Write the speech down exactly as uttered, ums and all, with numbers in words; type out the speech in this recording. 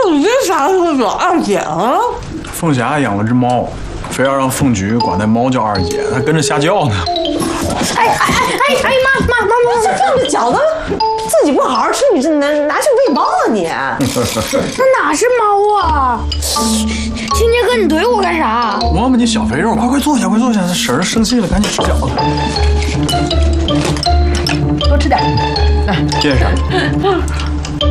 凤菊啥时候有二姐了？ 凤霞养了只猫，非要让凤菊管那猫叫二姐，还跟着瞎叫呢。 哎哎哎哎哎妈妈妈妈，这这么饺子自己不好好吃，你这拿拿去喂猫啊你？ 那哪是猫啊？青青哥，你怼我干啥？ 摸摸你小肥肉，快快坐下，快坐下，婶儿生气了，赶紧吃饺子。 多吃点。 哎，谢谢婶儿。